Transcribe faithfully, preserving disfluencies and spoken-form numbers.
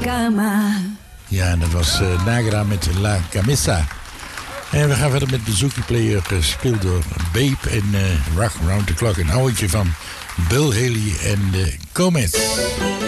cama. Ja, dat was uh, nagedaan met La Camisa. En we gaan verder met de Zookie Player, gespeeld door Babe en uh, Rock Around the Clock. Een ouwtje van Bill Haley en de Comets.